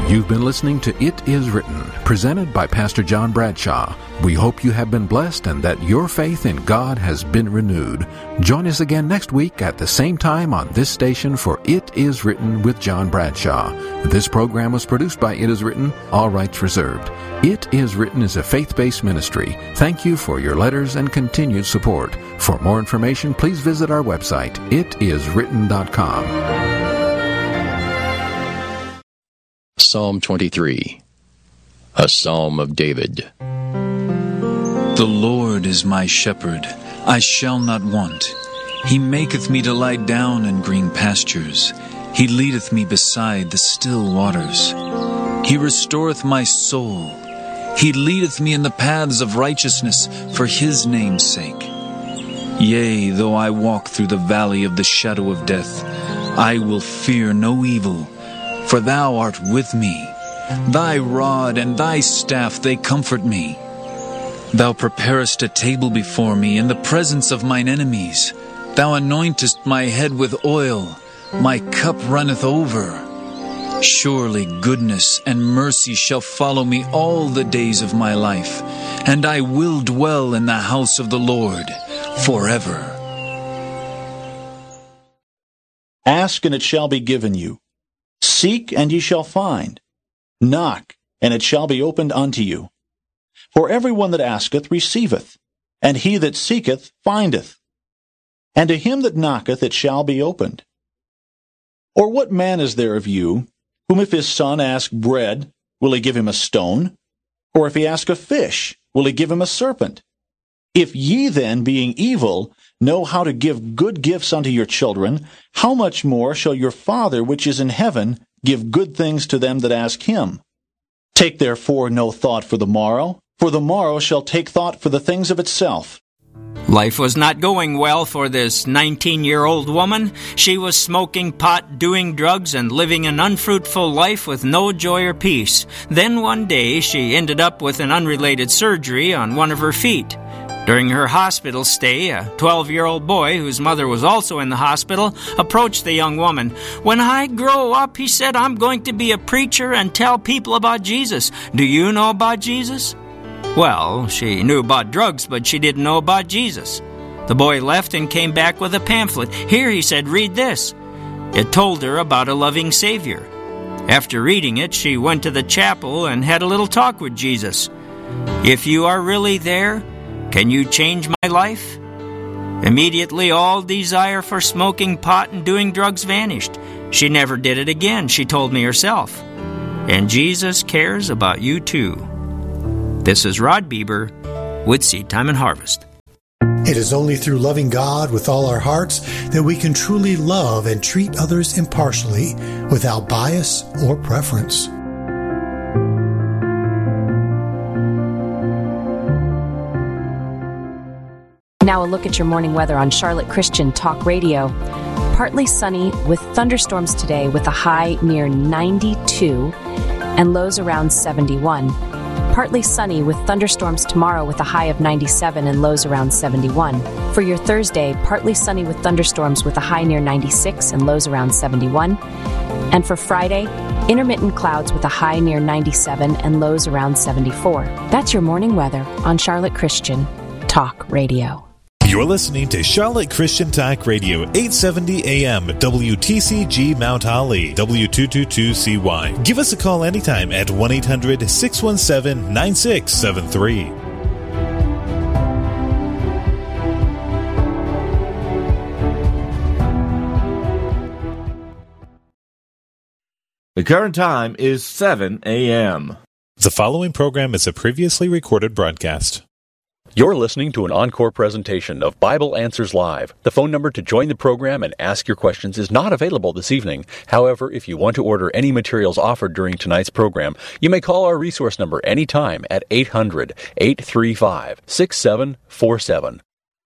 You've been listening to It Is Written, presented by Pastor John Bradshaw. We hope you have been blessed and that your faith in God has been renewed. Join us again next week at the same time on this station for It Is Written with John Bradshaw. This program was produced by It Is Written, all rights reserved. It Is Written is a faith-based ministry. Thank you for your letters and continued support. For more information, please visit our website, itiswritten.com. Psalm 23, a Psalm of David. The Lord is my shepherd, I shall not want. He maketh me to lie down in green pastures. He leadeth me beside the still waters. He restoreth my soul. He leadeth me in the paths of righteousness for his name's sake. Yea, though I walk through the valley of the shadow of death, I will fear no evil, for thou art with me. Thy rod and thy staff, they comfort me. Thou preparest a table before me in the presence of mine enemies. Thou anointest my head with oil. My cup runneth over. Surely goodness and mercy shall follow me all the days of my life, and I will dwell in the house of the Lord forever. Ask, and it shall be given you. Seek, and ye shall find. Knock, and it shall be opened unto you. For every one that asketh receiveth, and he that seeketh findeth. And to him that knocketh it shall be opened. Or what man is there of you, whom if his son ask bread, will he give him a stone? Or if he ask a fish, will he give him a serpent? If ye then, being evil, know how to give good gifts unto your children, how much more shall your Father which is in heaven give good things to them that ask him? Take therefore no thought for the morrow shall take thought for the things of itself. Life was not going well for this 19-year-old woman. She was smoking pot, doing drugs, and living an unfruitful life with no joy or peace. Then one day she ended up with an unrelated surgery on one of her feet. During her hospital stay, a 12-year-old boy, whose mother was also in the hospital, approached the young woman. "When I grow up," he said, "I'm going to be a preacher and tell people about Jesus. Do you know about Jesus?" Well, she knew about drugs, but she didn't know about Jesus. The boy left and came back with a pamphlet. "Here," he said, "read this." It told her about a loving Savior. After reading it, she went to the chapel and had a little talk with Jesus. "If you are really there, can you change my life?" Immediately, all desire for smoking pot and doing drugs vanished. She never did it again, she told me herself. And Jesus cares about you too. This is Rod Bieber with Seed Time and Harvest. It is only through loving God with all our hearts that we can truly love and treat others impartially without bias or preference. Now a look at your morning weather on Charlotte Christian Talk Radio. Partly sunny with thunderstorms today with a high near 92 and lows around 71. Partly sunny with thunderstorms tomorrow with a high of 97 and lows around 71. For your Thursday, partly sunny with thunderstorms with a high near 96 and lows around 71. And for Friday, intermittent clouds with a high near 97 and lows around 74. That's your morning weather on Charlotte Christian Talk Radio. You're listening to Charlotte Christian Talk Radio, 870 AM, WTCG Mount Holly, W222CY. Give us a call anytime at 1-800-617-9673. The current time is 7 a.m. The following program is a previously recorded broadcast. You're listening to an encore presentation of Bible Answers Live. The phone number to join the program and ask your questions is not available this evening. However, if you want to order any materials offered during tonight's program, you may call our resource number anytime at 800-835-6747.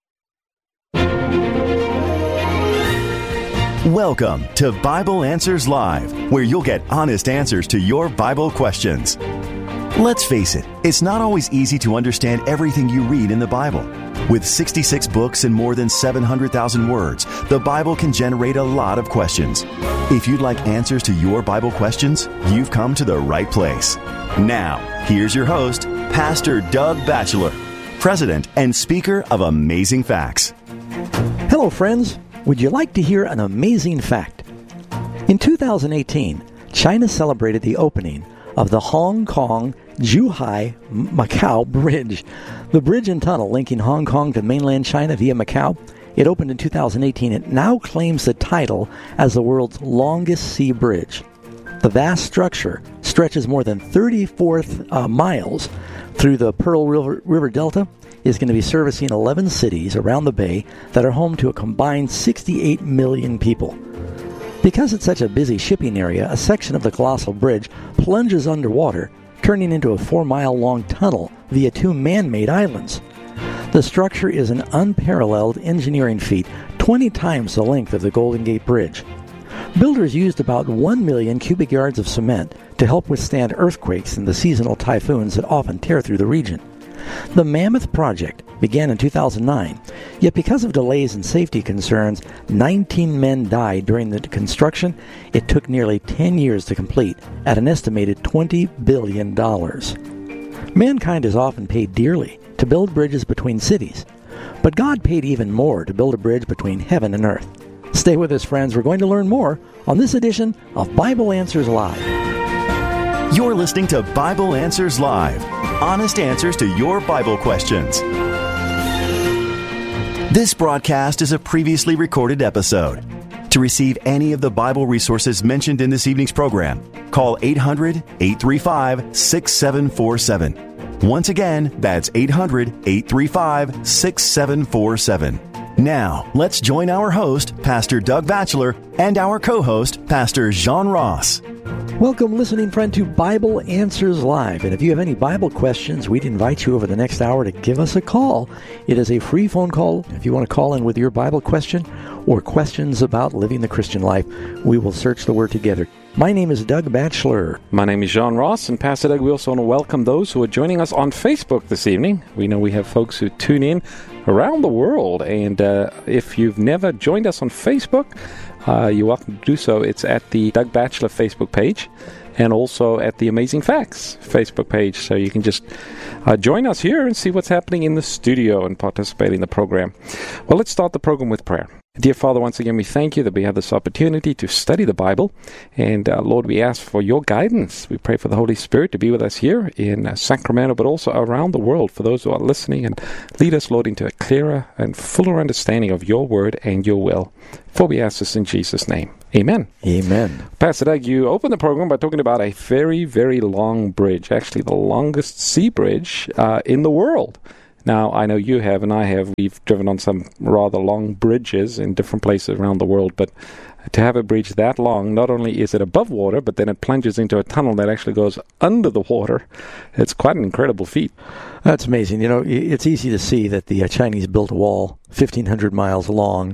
Welcome to Bible Answers Live, where you'll get honest answers to your Bible questions. Let's face it, it's not always easy to understand everything you read in the Bible. With 66 books and more than 700,000 words, the Bible can generate a lot of questions. If you'd like answers to your Bible questions, you've come to the right place. Now, here's your host, Pastor Doug Batchelor, President and Speaker of Amazing Facts. Hello, friends. Would you like to hear an amazing fact? In 2018, China celebrated the opening of the Hong Kong-Zhuhai-Macau Bridge. The bridge and tunnel linking Hong Kong to mainland China via Macau, it opened in 2018. It now claims the title as the world's longest sea bridge. The vast structure stretches more than 34 miles through the Pearl River Delta, is going to be servicing 11 cities around the bay that are home to a combined 68 million people. Because it's such a busy shipping area, a section of the colossal bridge plunges underwater, turning into a 4-mile-long tunnel via 2 man-made islands. The structure is an unparalleled engineering feat, 20 times the length of the Golden Gate Bridge. Builders used about 1 million cubic yards of cement to help withstand earthquakes and the seasonal typhoons that often tear through the region. The Mammoth Project began in 2009, yet because of delays and safety concerns, 19 men died during the construction. It took nearly 10 years to complete at an estimated $20 billion. Mankind is often paid dearly to build bridges between cities, but God paid even more to build a bridge between heaven and earth. Stay with us, friends. We're going to learn more on this edition of Bible Answers Live. You're listening to Bible Answers Live. Honest answers to your Bible questions. This broadcast is a previously recorded episode. To receive any of the Bible resources mentioned in this evening's program, call 800-835-6747. Once again, that's 800-835-6747. Now, let's join our host, Pastor Doug Batchelor, and our co-host, Pastor John Ross. Welcome, listening friend, to Bible Answers Live. And if you have any Bible questions, we'd invite you over the next hour to give us a call. It is a free phone call. If you want to call in with your Bible question or questions about living the Christian life, we will search the Word together. My name is Doug Batchelor. My name is John Ross, and Pastor Doug, we also want to welcome those who are joining us on Facebook this evening. We know we have folks who tune in around the world, and if you've never joined us on Facebook, you're welcome to do so. It's at the Doug Batchelor Facebook page and also at the Amazing Facts Facebook page. So you can just join us here and see what's happening in the studio and participate in the program. Well, let's start the program with prayer. Dear Father, once again, we thank you that we have this opportunity to study the Bible. And Lord, we ask for your guidance. We pray for the Holy Spirit to be with us here in Sacramento, but also around the world for those who are listening. And lead us, Lord, into a clearer and fuller understanding of your word and your will. For we ask this in Jesus' name. Amen. Amen. Pastor Doug, you opened the program by talking about a very, very long bridge, actually the longest sea bridge in the world. Now, I know you have and I have. We've driven on some rather long bridges in different places around the world, but to have a bridge that long, not only is it above water, but then it plunges into a tunnel that actually goes under the water. It's quite an incredible feat. That's amazing. You know, it's easy to see that the Chinese built a wall 1,500 miles long,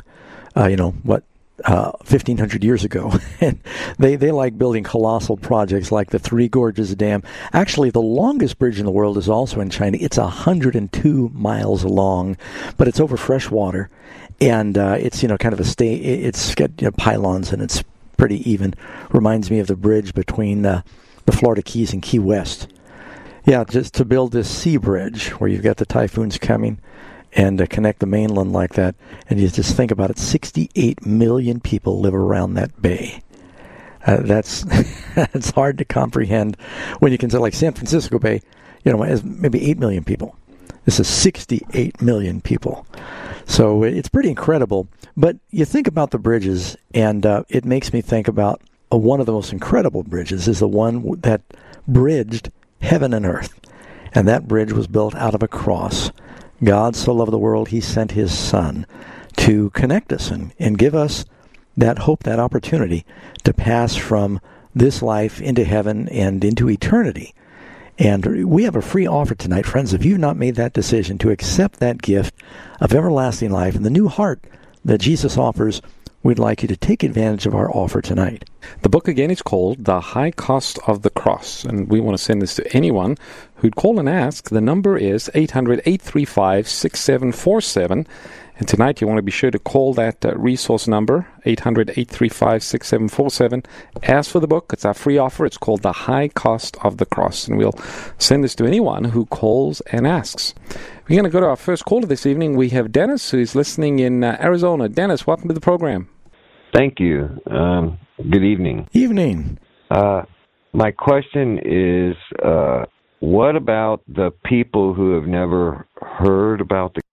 1,500 years ago. And they like building colossal projects like the Three Gorges Dam. Actually, the longest bridge in the world is also in China. It's 102 miles long, but it's over fresh water. And it's, kind of it's got pylons, and it's pretty even. Reminds me of the bridge between the Florida Keys and Key West. Yeah, just to build this sea bridge where you've got the typhoons coming and connect the mainland like that. And you just think about it, 68 million people live around that bay. That's hard to comprehend when you consider, like San Francisco Bay, has maybe 8 million people. This is 68 million people. So it's pretty incredible. But you think about the bridges, and it makes me think about one of the most incredible bridges is the one that bridged heaven and earth. And that bridge was built out of a cross. God so loved the world, he sent his Son to connect us and give us that hope, that opportunity to pass from this life into heaven and into eternity. And we have a free offer tonight, friends. If you've not made that decision to accept that gift of everlasting life and the new heart that Jesus offers, we'd like you to take advantage of our offer tonight. The book again is called The High Cost of the Cross, and we want to send this to anyone who'd call and ask. The number is 800-835-6747, And tonight you want to be sure to call that resource number, 800-835-6747. Ask for the book. It's our free offer. It's called The High Cost of the Cross. And we'll send this to anyone who calls and asks. We're going to go to our first caller this evening. We have Dennis, who's listening in Arizona. Dennis, welcome to the program. Thank you. Good evening. Evening. My question is, what about the people who have never heard about the...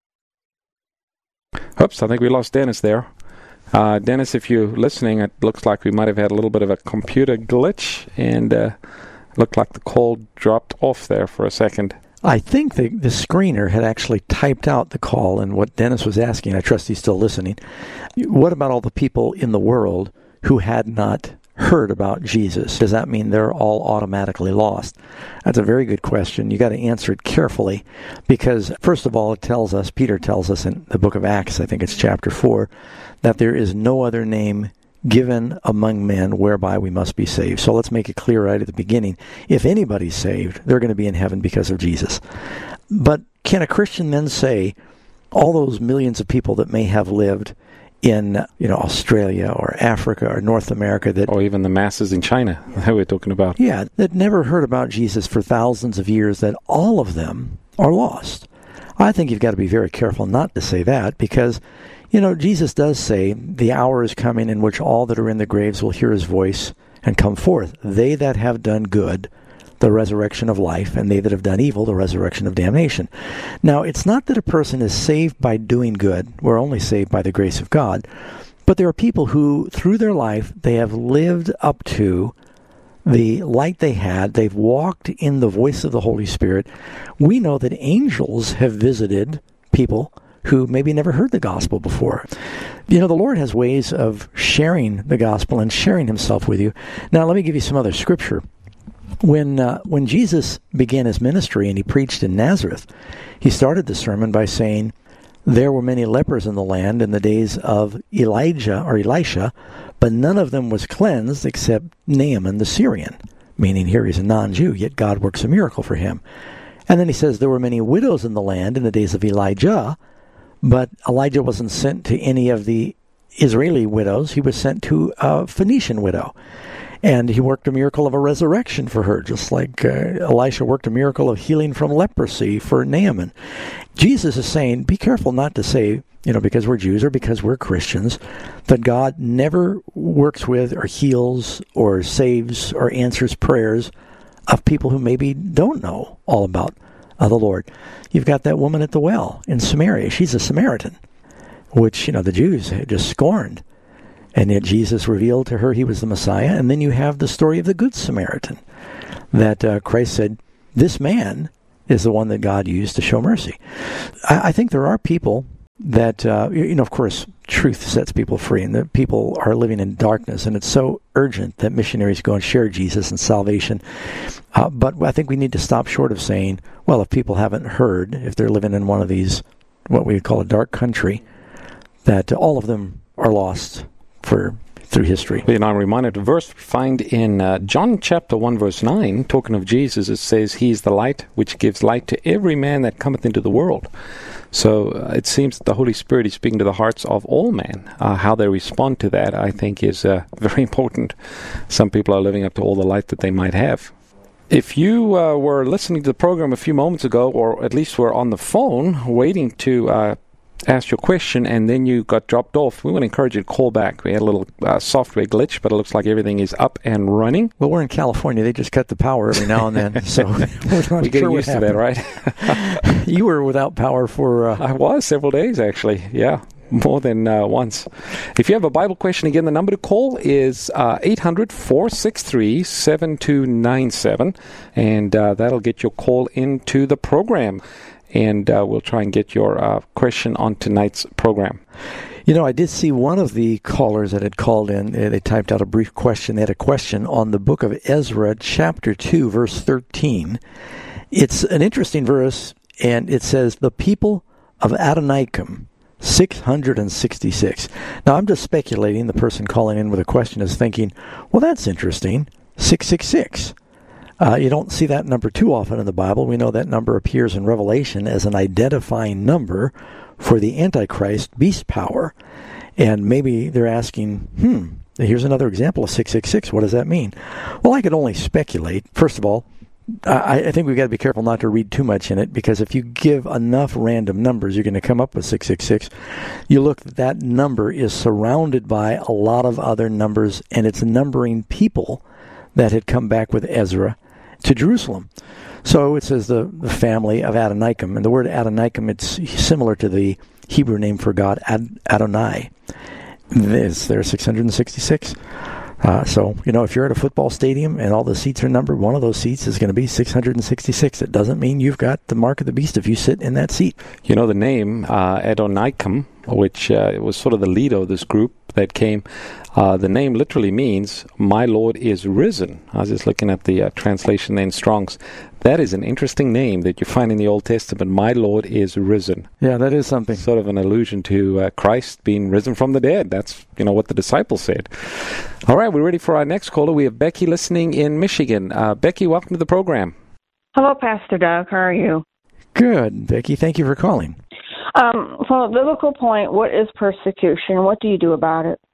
Oops, I think we lost Dennis there. Dennis, if you're listening, it looks like we might have had a little bit of a computer glitch, and looked like the call dropped off there for a second. I think the screener had actually typed out the call, and what Dennis was asking, I trust he's still listening, what about all the people in the world who had not heard about Jesus? Does that mean they're all automatically lost? That's a very good question. You got to answer it carefully, because first of all, it tells us, Peter tells us in the book of Acts, I think it's chapter 4, that there is no other name given among men whereby we must be saved. So let's make it clear right at the beginning. If anybody's saved, they're going to be in heaven because of Jesus. But can a Christian then say, all those millions of people that may have lived in Australia or Africa or North America, that, or even the masses in China that we're talking about, that never heard about Jesus for thousands of years, that all of them are lost? I think you've got to be very careful not to say that, because Jesus does say, the hour is coming in which all that are in the graves will hear his voice and come forth. They that have done good, the resurrection of life, and they that have done evil, the resurrection of damnation. Now, it's not that a person is saved by doing good. We're only saved by the grace of God. But there are people who, through their life, they have lived up to the light they had. They've walked in the voice of the Holy Spirit. We know that angels have visited people who maybe never heard the gospel before. The Lord has ways of sharing the gospel and sharing himself with you. Now, let me give you some other scripture. When Jesus began his ministry and he preached in Nazareth, he started the sermon by saying, there were many lepers in the land in the days of Elijah or Elisha, but none of them was cleansed except Naaman the Syrian, meaning here he's a non-Jew, yet God works a miracle for him. And then he says there were many widows in the land in the days of Elijah, but Elijah wasn't sent to any of the Israeli widows. He was sent to a Phoenician widow. And he worked a miracle of a resurrection for her, just like Elisha worked a miracle of healing from leprosy for Naaman. Jesus is saying, be careful not to say, because we're Jews or because we're Christians, that God never works with or heals or saves or answers prayers of people who maybe don't know all about the Lord. You've got that woman at the well in Samaria. She's a Samaritan, which, the Jews had just scorned. And yet Jesus revealed to her he was the Messiah. And then you have the story of the Good Samaritan, that Christ said, this man is the one that God used to show mercy. I think there are people that, of course, truth sets people free, and that people are living in darkness, and it's so urgent that missionaries go and share Jesus and salvation. But I think we need to stop short of saying, well, if people haven't heard, if they're living in one of these, what we would call a dark country, that all of them are lost through history. And I'm reminded of a verse find in John chapter 1 verse 9, talking of Jesus. It says, he is the light which gives light to every man that cometh into the world. So it seems that the Holy Spirit is speaking to the hearts of all men. How they respond to that, I think, is very important. Some people are living up to all the light that they might have. If you were listening to the program a few moments ago, or at least were on the phone waiting to asked your question and then you got dropped off, we want to encourage you to call back. We had a little software glitch, but it looks like everything is up and running. Well, we're in California. They just cut the power every now and then, so we're getting used to that, right? You were without power for... I was several days, actually. Yeah, more than once. If you have a Bible question, again, the number to call is 800-463-7297, and that'll get your call into the program. And we'll try and get your question on tonight's program. I did see one of the callers that had called in. They typed out a brief question. They had a question on the book of Ezra, chapter 2, verse 13. It's an interesting verse, and it says, the people of Adoniram, 666. Now, I'm just speculating. The person calling in with a question is thinking, well, that's interesting, 666. You don't see that number too often in the Bible. We know that number appears in Revelation as an identifying number for the Antichrist beast power. And maybe they're asking, here's another example of 666. What does that mean? Well, I could only speculate. First of all, I think we've got to be careful not to read too much in it, because if you give enough random numbers, you're going to come up with 666. You look, that number is surrounded by a lot of other numbers, and it's numbering people that had come back with Ezra to Jerusalem. So it says the family of Adonikam, and the word Adonikam, it's similar to the Hebrew name for God, Adonai. There's 666. So, if you're at a football stadium and all the seats are numbered, one of those seats is going to be 666. It doesn't mean you've got the mark of the beast if you sit in that seat. The name Adonikam, which was sort of the leader of this group that came, the name literally means, my Lord is risen. I was just looking at the translation in Strong's. That is an interesting name that you find in the Old Testament. My Lord is risen. Yeah, that is something. Sort of an allusion to Christ being risen from the dead. That's, what the disciples said. All right, we're ready for our next caller. We have Becky listening in Michigan. Becky, welcome to the program. Hello, Pastor Doug. How are you? Good, Becky. Thank you for calling. From a biblical point, what is persecution? What do you do about it?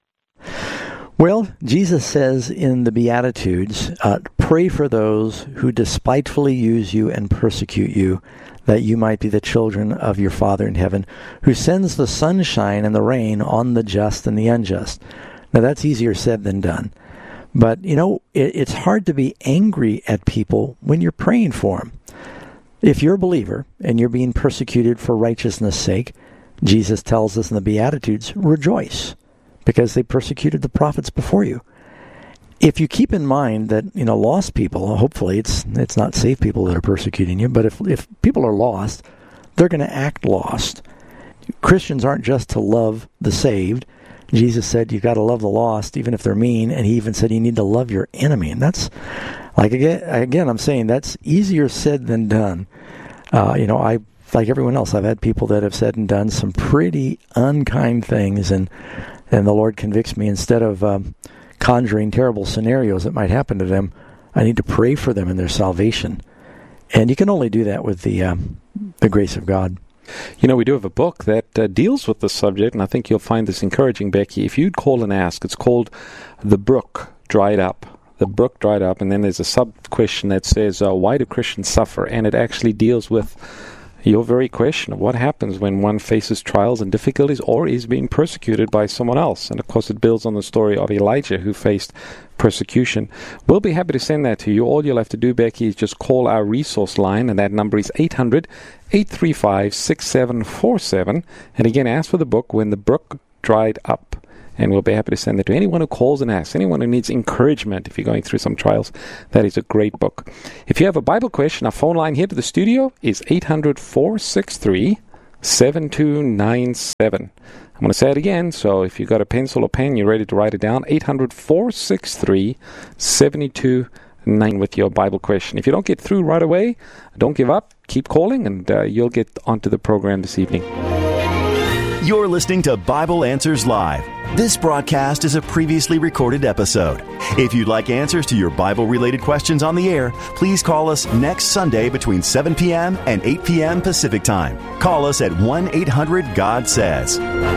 Well, Jesus says in the Beatitudes, pray for those who despitefully use you and persecute you, that you might be the children of your Father in heaven, who sends the sunshine and the rain on the just and the unjust. Now, that's easier said than done. But, it's hard to be angry at people when you're praying for them. If you're a believer and you're being persecuted for righteousness' sake, Jesus tells us in the Beatitudes, rejoice, because they persecuted the prophets before you. If you keep in mind that, lost people, hopefully it's not saved people that are persecuting you, but if people are lost, they're going to act lost. Christians aren't just to love the saved. Jesus said you've got to love the lost, even if they're mean, and he even said you need to love your enemy. And that's, again, I'm saying that's easier said than done. I, like everyone else, I've had people that have said and done some pretty unkind things, and the Lord convicts me. Instead of conjuring terrible scenarios that might happen to them, I need to pray for them in their salvation. And you can only do that with the grace of God. We do have a book that deals with this subject, and I think you'll find this encouraging, Becky. If you'd call and ask, it's called The Brook Dried Up. The brook dried up, and then there's a sub-question that says, why do Christians suffer? And it actually deals with your very question of what happens when one faces trials and difficulties or is being persecuted by someone else. And, of course, it builds on the story of Elijah, who faced persecution. We'll be happy to send that to you. All you'll have to do, Becky, is just call our resource line, and that number is 800-835-6747. And, again, ask for the book, When the Brook Dried Up. And we'll be happy to send it to anyone who calls and asks, anyone who needs encouragement if you're going through some trials. That is a great book. If you have a Bible question, our phone line here to the studio is 800-463-7297. I'm going to say it again, so if you've got a pencil or pen, you're ready to write it down, 800-463-7297 with your Bible question. If you don't get through right away, don't give up. Keep calling, and you'll get onto the program this evening. You're listening to Bible Answers Live. This broadcast is a previously recorded episode. If you'd like answers to your Bible-related questions on the air, please call us next Sunday between 7 p.m. and 8 p.m. Pacific Time. Call us at 1-800-GOD-SAYS.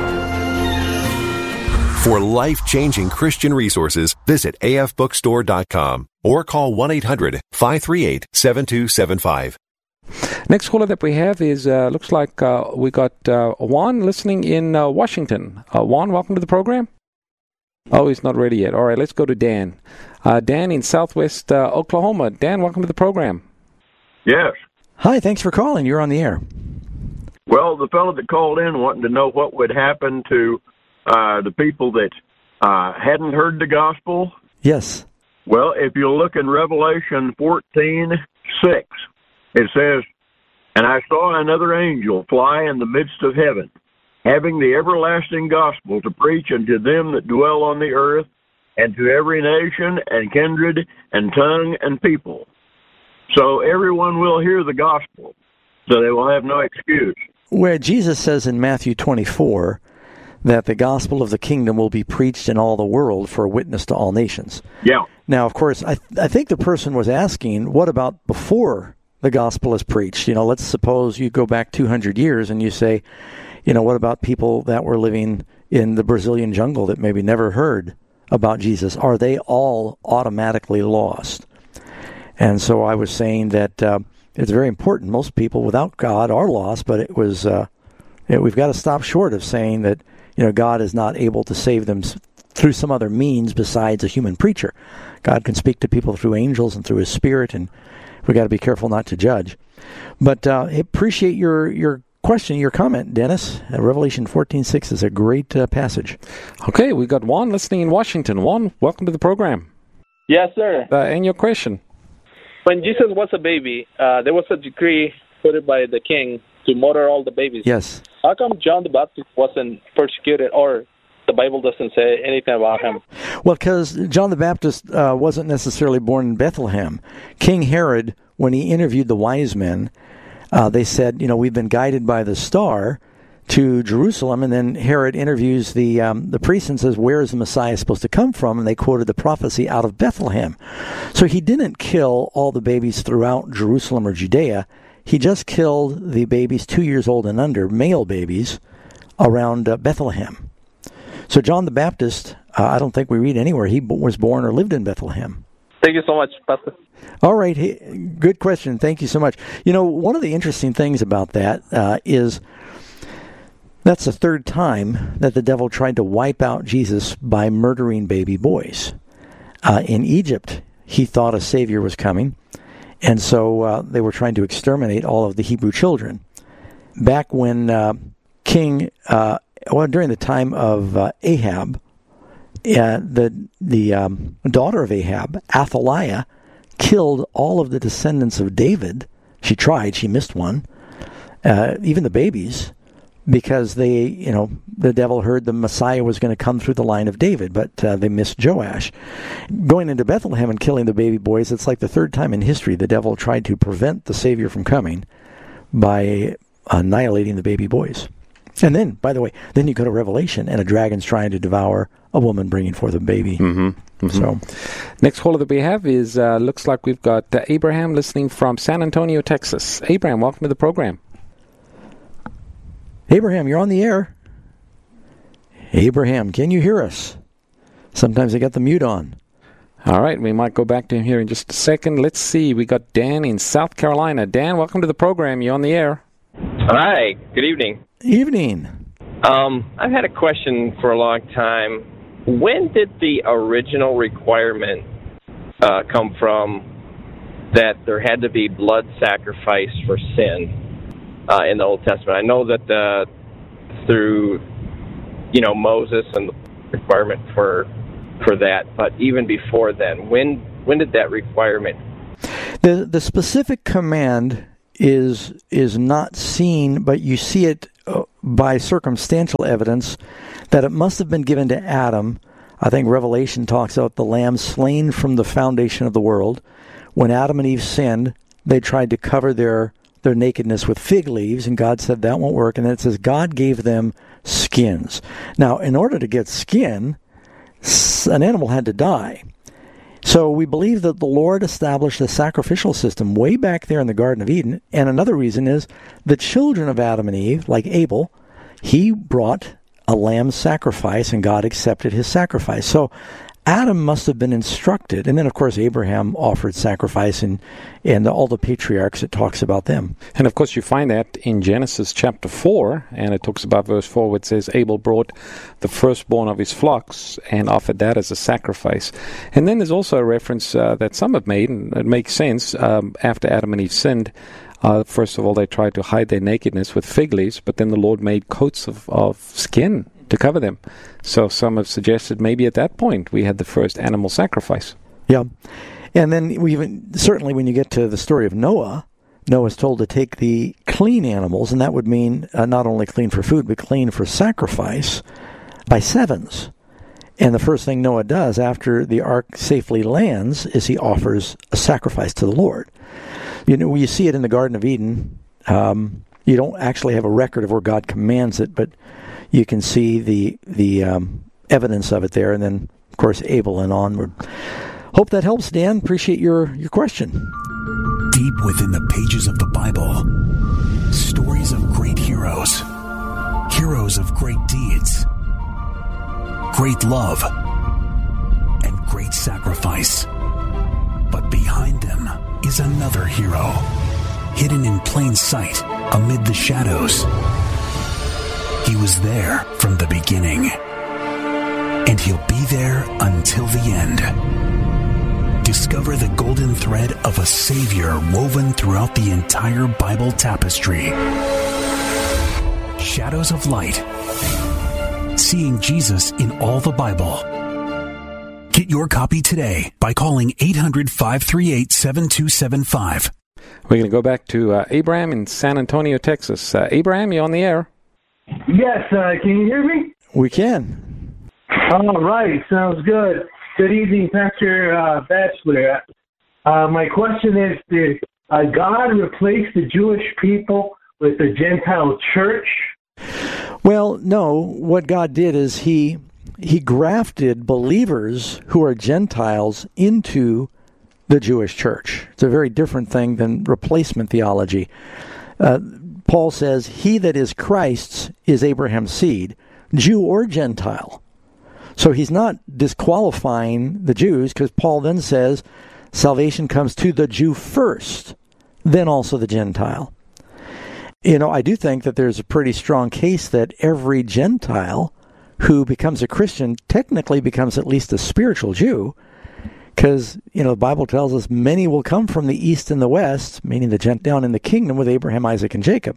For life-changing Christian resources, visit afbookstore.com or call 1-800-538-7275. Next caller that we have is, looks like we got Juan listening in Washington. Juan, welcome to the program. Oh, he's not ready yet. All right, let's go to Dan. Dan in southwest Oklahoma. Dan, welcome to the program. Yes. Hi, thanks for calling. You're on the air. Well, the fellow that called in wanted to know what would happen to the people that hadn't heard the gospel. Yes. Well, if you look in Revelation 14:6, it says, "And I saw another angel fly in the midst of heaven, having the everlasting gospel to preach unto them that dwell on the earth, and to every nation and kindred and tongue and people." So everyone will hear the gospel, so they will have no excuse. Where Jesus says in Matthew 24 that the gospel of the kingdom will be preached in all the world for a witness to all nations. Yeah. Now, of course, I think the person was asking, what about before the gospel is preached? Let's suppose you go back 200 years and you say, what about people that were living in the Brazilian jungle that maybe never heard about Jesus? Are they all automatically lost? And so I was saying that it's very important. Most people without God are lost, but it was we've got to stop short of saying that God is not able to save them through some other means besides a human preacher. God can speak to people through angels and through His Spirit, and we've got to be careful not to judge. But I appreciate your question, your comment, Dennis. Revelation 14:6 is a great passage. Okay, we got Juan listening in Washington. Juan, welcome to the program. Yes, sir. And your question? When Jesus was a baby, there was a decree put by the king to murder all the babies. Yes. How come John the Baptist wasn't persecuted, or the Bible doesn't say anything about him? Well, because John the Baptist wasn't necessarily born in Bethlehem. King Herod, when he interviewed the wise men, they said, we've been guided by the star to Jerusalem, and then Herod interviews the priest and says, where is the Messiah supposed to come from? And they quoted the prophecy out of Bethlehem. So he didn't kill all the babies throughout Jerusalem or Judea. He just killed the babies 2 years old and under, male babies, around Bethlehem. So John the Baptist, I don't think we read anywhere he was born or lived in Bethlehem. Thank you so much, Pastor. All right. Good question. Thank you so much. One of the interesting things about that is that's the third time that the devil tried to wipe out Jesus by murdering baby boys. In Egypt, he thought a Savior was coming, and so they were trying to exterminate all of the Hebrew children. Back when during the time of Ahab, the daughter of Ahab, Athaliah, killed all of the descendants of David. She tried, she missed one, even the babies, because the devil heard the Messiah was going to come through the line of David, but they missed Joash. Going into Bethlehem and killing the baby boys, it's like the third time in history the devil tried to prevent the Savior from coming by annihilating the baby boys. And then, by the way, then you go to Revelation, and a dragon's trying to devour a woman bringing forth a baby. Mm-hmm. So, next caller that we have is, looks like we've got Abraham listening from San Antonio, Texas. Abraham, welcome to the program. Abraham, you're on the air. Abraham, can you hear us? Sometimes they got the mute on. All right, we might go back to him here in just a second. Let's see. We got Dan in South Carolina. Dan, welcome to the program. You're on the air. Hi, good evening. Evening. I've had a question for a long time. When did the original requirement come from that there had to be blood sacrifice for sin in the Old Testament? I know that through Moses and the requirement for that, but even before then, when did that requirement? The specific command is not seen, but you see it by circumstantial evidence that it must have been given to Adam. I think Revelation talks about the lamb slain from the foundation of the world. When Adam and Eve sinned, they tried to cover their nakedness with fig leaves, and God said that won't work. And then it says God gave them skins. Now, in order to get skin, an animal had to die. So we believe that the Lord established a sacrificial system way back there in the Garden of Eden. And another reason is the children of Adam and Eve, like Abel, he brought a lamb sacrifice, and God accepted his sacrifice. So Adam must have been instructed. And then, of course, Abraham offered sacrifice, and all the patriarchs, it talks about them. And, of course, you find that in Genesis chapter 4, and it talks about verse 4, where it says, Abel brought the firstborn of his flocks and offered that as a sacrifice. And then there's also a reference that some have made, and it makes sense, after Adam and Eve sinned. First of all, they tried to hide their nakedness with fig leaves, but then the Lord made coats of skin to cover them. So some have suggested maybe at that point we had the first animal sacrifice. Yeah. And then certainly when you get to the story of Noah, Noah's told to take the clean animals, and that would mean not only clean for food, but clean for sacrifice by sevens. And the first thing Noah does after the ark safely lands is he offers a sacrifice to the Lord. You see it in the Garden of Eden. You don't actually have a record of where God commands it, but you can see the evidence of it there, and then, of course, Abel and onward. Hope that helps, Dan. Appreciate your question. Deep within the pages of the Bible, stories of great heroes. heroes of great deeds, great love, and great sacrifice. But behind them is another hero, hidden in plain sight amid the shadows. He was there from the beginning, and he'll be there until the end. Discover the golden thread of a Savior woven throughout the entire Bible tapestry. Shadows of Light. Seeing Jesus in all the Bible. Get your copy today by calling 800-538-7275. We're going to go back to Abraham in San Antonio, Texas. Abraham, you're on the air. Yes, can you hear me? We can. All right, sounds good. Good evening, Pastor Batchelor. My question is, did God replace the Jewish people with the Gentile church? Well, no. What God did is He grafted believers who are Gentiles into the Jewish church. It's a very different thing than replacement theology. Paul says, he that is Christ's is Abraham's seed, Jew or Gentile. So he's not disqualifying the Jews, because Paul then says salvation comes to the Jew first, then also the Gentile. You know, I do think that there's a pretty strong case that every Gentile who becomes a Christian technically becomes at least a spiritual Jew, because, you know, the Bible tells us many will come from the east and the west, meaning the down in the kingdom with Abraham, Isaac, and Jacob.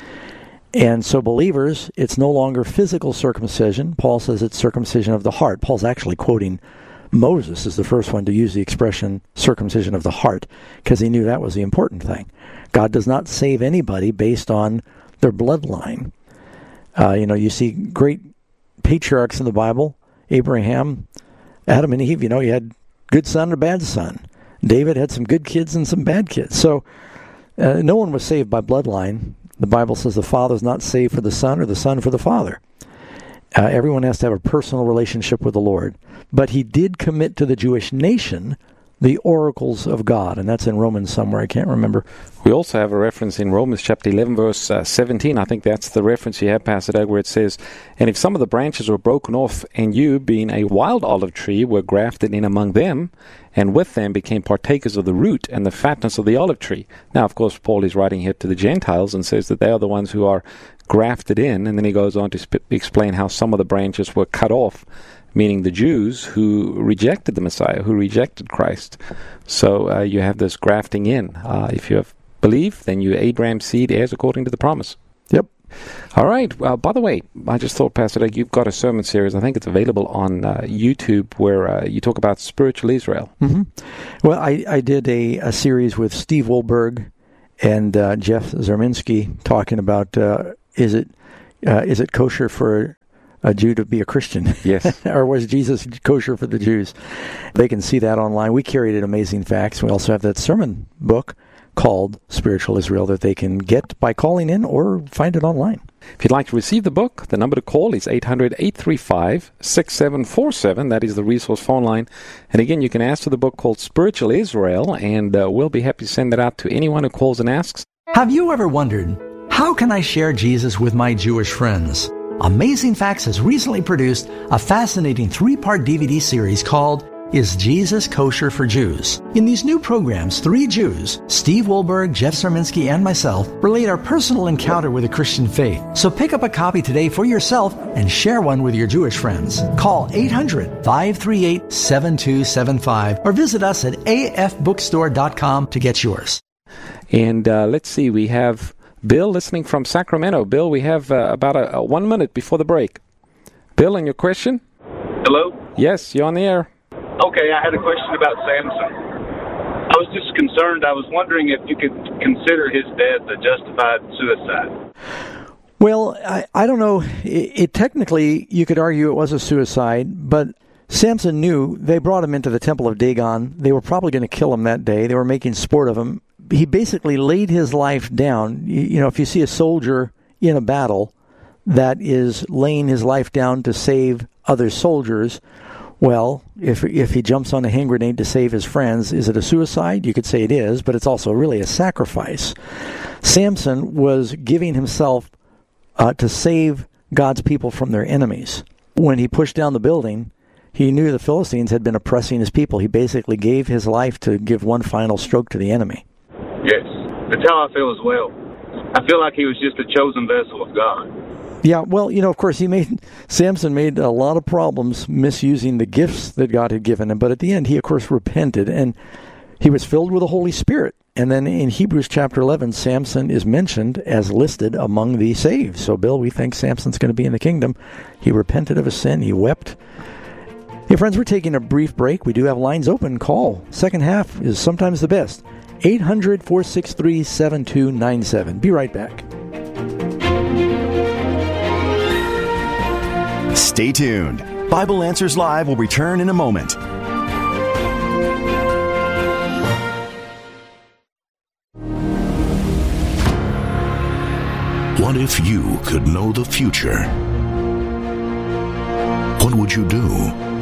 And so believers, it's no longer physical circumcision. Paul says it's circumcision of the heart. Paul's actually quoting Moses as the first one to use the expression circumcision of the heart, because he knew that was the important thing. God does not save anybody based on their bloodline. You know, you see great patriarchs in the Bible, Abraham, Adam and Eve. You know, you had good son or bad son. David had some good kids and some bad kids. So no one was saved by bloodline. The Bible says the father's not saved for the son or the son for the father. Everyone has to have a personal relationship with the Lord. But he did commit to the Jewish nation the oracles of God, and that's in Romans somewhere. I can't remember. We also have a reference in Romans chapter 11, verse 17. I think that's the reference you have, Pastor Doug, where it says, "And if some of the branches were broken off, and you, being a wild olive tree, were grafted in among them, and with them became partakers of the root and the fatness of the olive tree." Now, of course, Paul is writing here to the Gentiles and says that they are the ones who are grafted in, and then he goes on to explain how some of the branches were cut off, meaning the Jews who rejected the Messiah, who rejected Christ. So you have this grafting in. If you have believed, then you're Abraham's seed, heirs according to the promise. Yep. All right. Well, by the way, I just thought, Pastor Doug, you've got a sermon series. I think it's available on YouTube where you talk about spiritual Israel. Mm-hmm. Well, I did a series with Steve Wohlberg and Jeff Zarminski talking about is it kosher for a Jew to be a Christian? Yes. Or was Jesus kosher for the Jews? They can see that online. We carried it Amazing Facts. We also have that sermon book called Spiritual Israel that they can get by calling in or find it online. If you'd like to receive the book, the number to call is 800-835-6747. That is the resource phone line. And again, you can ask for the book called Spiritual Israel, and we'll be happy to send that out to anyone who calls and asks. Have you ever wondered, how can I share Jesus with my Jewish friends? Amazing Facts has recently produced a fascinating 3-part DVD series called Is Jesus Kosher for Jews? In these new programs, 3 Jews, Steve Wohlberg, Jeff Zarminski, and myself, relate our personal encounter with the Christian faith. So pick up a copy today for yourself and share one with your Jewish friends. Call 800-538-7275 or visit us at afbookstore.com to get yours. And let's see, we have Bill listening from Sacramento. Bill, we have about 1 minute before the break. Bill, and your question? Hello? Yes, you're on the air. Okay, I had a question about Samson. I was just concerned. I was wondering if you could consider his death a justified suicide. Well, I don't know. It technically, you could argue it was a suicide, but Samson knew they brought him into the temple of Dagon. They were probably going to kill him that day. They were making sport of him. He basically laid his life down. You know, if you see a soldier in a battle that is laying his life down to save other soldiers, well, if he jumps on a hand grenade to save his friends, is it a suicide? You could say it is, but it's also really a sacrifice. Samson was giving himself to save God's people from their enemies. When he pushed down the building, he knew the Philistines had been oppressing his people. He basically gave his life to give one final stroke to the enemy. Yes, that's how I feel as well. I feel like he was just a chosen vessel of God. Yeah, well, of course, Samson made a lot of problems misusing the gifts that God had given him, but at the end, he, of course, repented, and he was filled with the Holy Spirit. And then in Hebrews chapter 11, Samson is mentioned as listed among the saved. So, Bill, we think Samson's going to be in the kingdom. He repented of his sin. He wept. Hey, friends, we're taking a brief break. We do have lines open. Call. Second half is sometimes the best. 800-463-7297. Be right back. Stay tuned. Bible Answers Live will return in a moment. What if you could know the future? What would you do?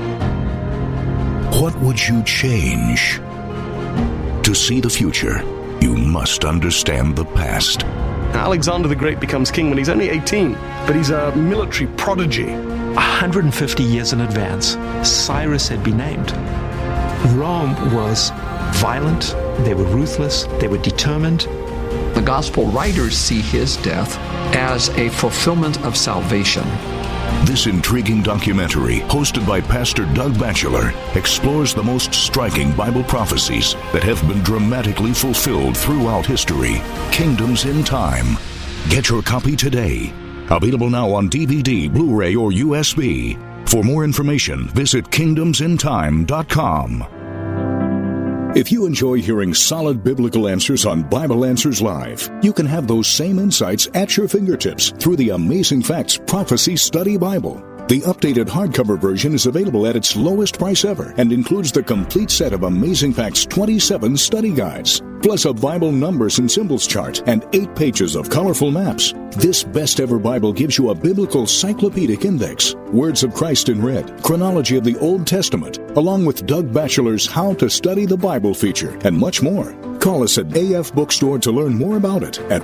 What would you change? To see the future, you must understand the past. Alexander the Great becomes king when he's only 18, but he's a military prodigy. 150 years in advance, Cyrus had been named. Rome was violent, they were ruthless, they were determined. The gospel writers see his death as a fulfillment of salvation. This intriguing documentary, hosted by Pastor Doug Batchelor, explores the most striking Bible prophecies that have been dramatically fulfilled throughout history. Kingdoms in Time. Get your copy today. Available now on DVD, Blu-ray, or USB. For more information, visit kingdomsintime.com. If you enjoy hearing solid biblical answers on Bible Answers Live, you can have those same insights at your fingertips through the Amazing Facts Prophecy Study Bible. The updated hardcover version is available at its lowest price ever and includes the complete set of Amazing Facts 27 study guides, plus a Bible numbers and symbols chart and 8 pages of colorful maps. This best-ever Bible gives you a biblical cyclopedic index, Words of Christ in red, chronology of the Old Testament, along with Doug Batchelor's How to Study the Bible feature, and much more. Call us at AF Bookstore to learn more about it at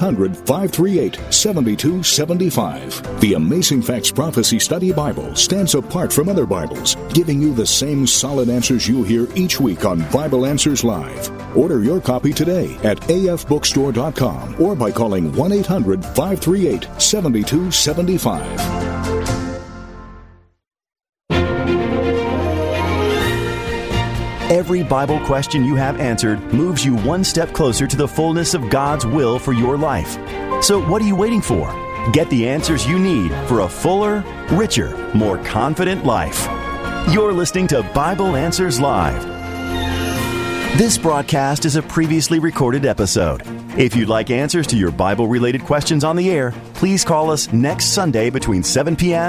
1-800-538-7275. The Amazing Facts Prophecy Study Bible stands apart from other Bibles, giving you the same solid answers you hear each week on Bible Answers Live. Order your copy today at afbookstore.com or by calling 1-800-538-7275. Every Bible question you have answered moves you one step closer to the fullness of God's will for your life. So what are you waiting for? Get the answers you need for a fuller, richer, more confident life. You're listening to Bible Answers Live. This broadcast is a previously recorded episode. If you'd like answers to your Bible-related questions on the air, please call us next Sunday between 7 p.m.